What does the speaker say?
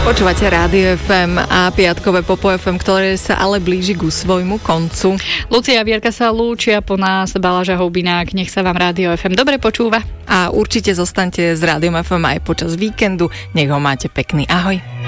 Počúvate Rádio FM a piatkové Popo FM, ktoré sa ale blíži ku svojmu koncu. Lucia a Vierka sa lúčia, po nás Balaža Houbinák. Nech sa vám Rádio FM dobre počúva. A určite zostaňte s Rádiom FM aj počas víkendu. Nech ho máte pekný. Ahoj.